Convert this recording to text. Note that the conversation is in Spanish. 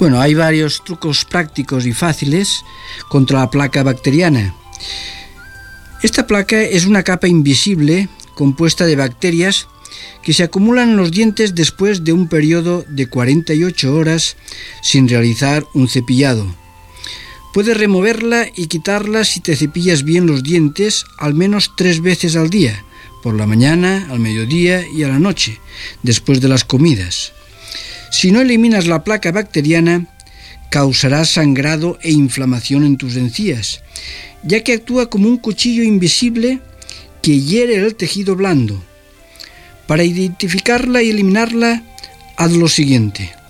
Bueno, hay varios trucos prácticos y fáciles contra la placa bacteriana. Esta placa es una capa invisible compuesta de bacterias que se acumulan en los dientes después de un periodo de 48 horas sin realizar un cepillado. Puedes removerla y quitarla si te cepillas bien los dientes al menos 3 veces al día, por la mañana, al mediodía y a la noche, después de las comidas. Si no eliminas la placa bacteriana, causará sangrado e inflamación en tus encías, ya que actúa como un cuchillo invisible que hiere el tejido blando. Para identificarla y eliminarla, haz lo siguiente.